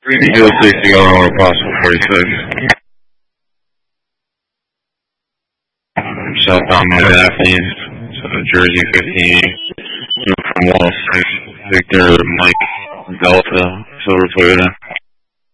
Eagle 60 going over possible 46. Southbound Daphne, Jersey 15, from 106, Victor Mike Delta, Silver Toyota.